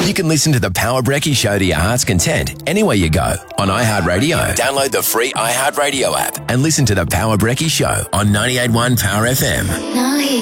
You can listen to the Power Brekkie Show to your heart's content anywhere you go on iHeartRadio. Download the free iHeartRadio app and listen to the Power Brekkie Show on 98.1 Power FM.